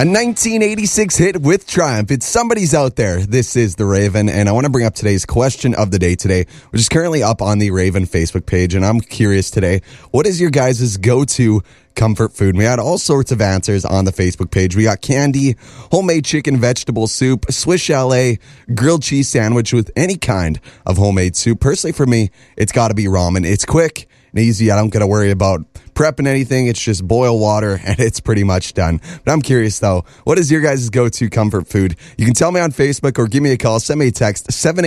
A 1986 hit with Triumph. It's Somebody's Out There. This is The Raven, and I want to bring up today's question of the day today, which is currently up on the Raven Facebook page, and I'm curious today, what is your guys' go-to comfort food? And we had all sorts of answers on the Facebook page. We got candy, homemade chicken vegetable soup, Swiss chalet, grilled cheese sandwich with any kind of homemade soup. Personally, for me, it's got to be ramen. It's quick and easy. I don't got to worry about prepping anything. It's just boil water and it's pretty much done. But I'm curious though, what is your guys' go-to comfort food? You can tell me on Facebook or give me a call. Send me a text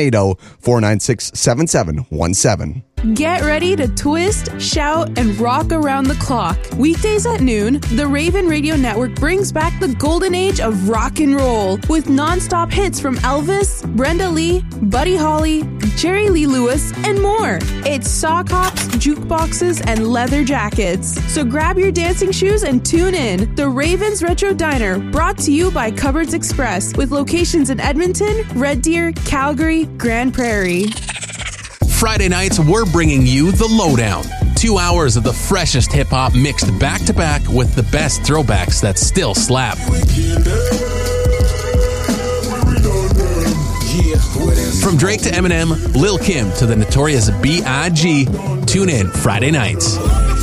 780-496-7717. Get ready to twist, shout, and rock around the clock. Weekdays at noon, the Raven Radio Network brings back the golden age of rock and roll with non-stop hits from Elvis, Brenda Lee, Buddy Holly, Jerry Lee Lewis, and more. It's sock hops, jukeboxes, and leather jackets. So grab your dancing shoes and tune in. The Ravens Retro Diner, brought to you by Cupboards Express, with locations in Edmonton, Red Deer, Calgary, Grand Prairie. Friday nights, we're bringing you The Lowdown. 2 hours of the freshest hip-hop mixed back-to-back with the best throwbacks that still slap. From Drake to Eminem, Lil Kim to the Notorious B.I.G., tune in Friday nights.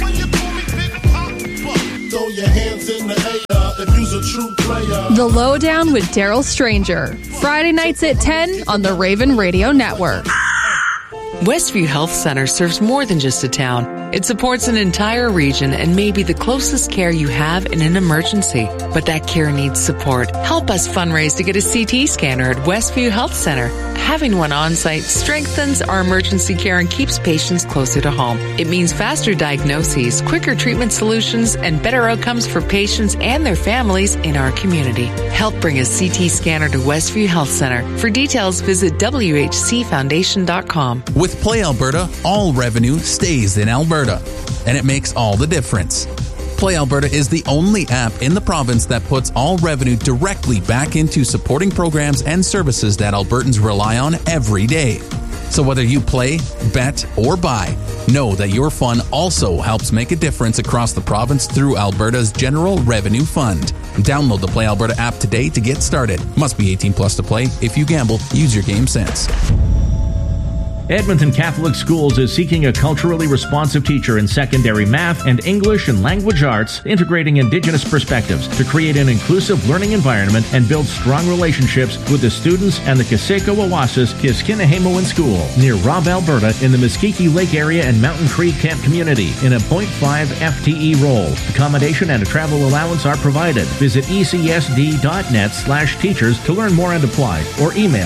The Lowdown with Daryl Stranger. Friday nights at 10 on the Raven Radio Network. Westview Health Center serves more than just a town. It supports an entire region and may be the closest care you have in an emergency. But that care needs support. Help us fundraise to get a CT scanner at Westview Health Center. Having one on-site strengthens our emergency care and keeps patients closer to home. It means faster diagnoses, quicker treatment solutions, and better outcomes for patients and their families in our community. Help bring a CT scanner to Westview Health Center. For details, visit WHCFoundation.com. With Play Alberta, all revenue stays in Alberta, and it makes all the difference. Play Alberta is the only app in the province that puts all revenue directly back into supporting programs and services that Albertans rely on every day. So whether you play, bet, or buy, know that your fun also helps make a difference across the province through Alberta's General Revenue Fund. Download the Play Alberta app today to get started. Must be 18 plus to play. If you gamble, use your game sense. Edmonton Catholic Schools is seeking a culturally responsive teacher in secondary math and English and language arts, integrating Indigenous perspectives to create an inclusive learning environment and build strong relationships with the students and the Kaseko Oasis Kiskinahamoan School near Robb, Alberta, in the Muskegee Lake area and Mountain Creek Camp community in a 0.5 FTE role. Accommodation and a travel allowance are provided. Visit ecsd.net/teachers to learn more and apply, or email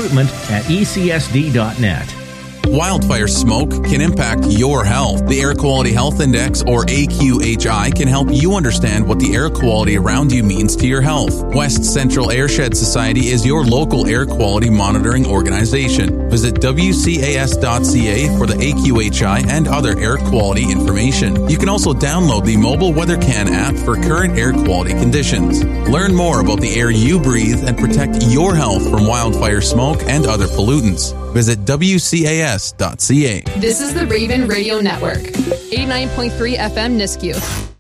recruitment@ecsd.net. Wildfire smoke can impact your health. The Air Quality Health Index, or AQHI, can help you understand what the air quality around you means to your health. West Central Airshed Society is your local air quality monitoring organization. Visit WCAS.ca for the AQHI and other air quality information. You can also download the mobile WeatherCan app for current air quality conditions. Learn more about the air you breathe and protect your health from wildfire smoke and other pollutants. Visit WCAS.ca. This is the Raven Radio Network. 89.3 FM Nisku.